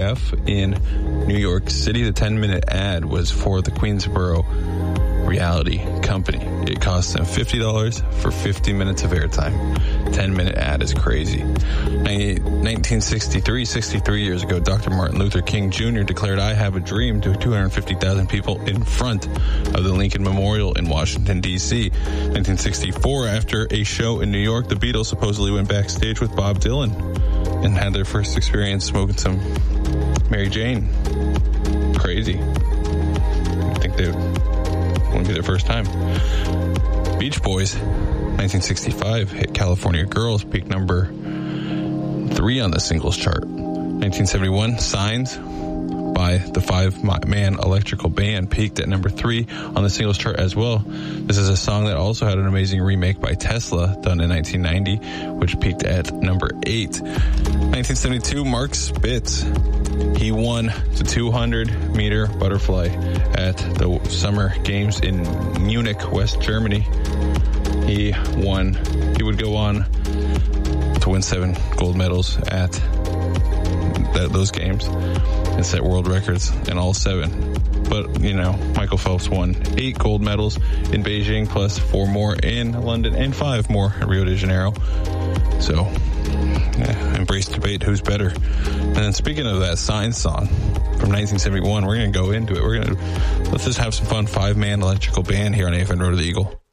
WTF in New York City. The 10-minute ad was for the Queensboro Reality Company. It cost them $50 for 50 minutes of airtime. 10-minute ad is crazy. 1963, 63 years ago, Dr. Martin Luther King Jr. declared, "I have a dream," to 250,000 people in front of the Lincoln Memorial in Washington, D.C. 1964, after a show in New York, the Beatles supposedly went backstage with Bob Dylan and had their first experience smoking some Mary Jane. Crazy. I think they wouldn't be their first time. Beach Boys, 1965, hit California Girls, peaked number 3 on the singles chart. 1971, Signs by the five-man electrical band peaked at number 3 on the singles chart as well. This is a song that also had an amazing remake by Tesla done in 1990, which peaked at number 8. 1972, Mark Spitz. He won the 200-meter butterfly at the Summer Games in Munich, West Germany. He would go on to win 7 gold medals at those games and set world records in all 7. But, Michael Phelps won 8 gold medals in Beijing, plus 4 more in London and 5 more in Rio de Janeiro. So, embrace debate, who's better. And then speaking of that Signs song from 1971, we're going to go into it. Let's just have some fun. 5-man electrical band here on AFN Road to the Eagle.